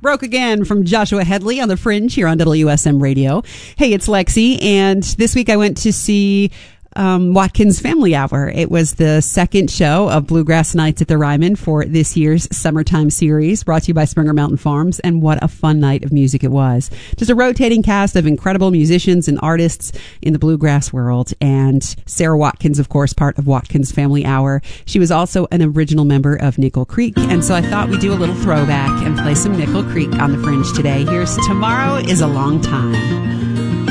Broke Again from Joshua Headley on The Fringe here on WSM Radio. Hey, it's Lexi, and this week I went to see Watkins Family Hour. It was the second show of Bluegrass Nights at the Ryman for this year's summertime series, brought to you by Springer Mountain Farms, and what a fun night of music it was. Just a rotating cast of incredible musicians and artists in the bluegrass world, and Sarah Watkins, of course, part of Watkins Family Hour. She was also an original member of Nickel Creek, and so I thought we'd do a little throwback and play some Nickel Creek on The Fringe today. Here's Tomorrow is a Long Time.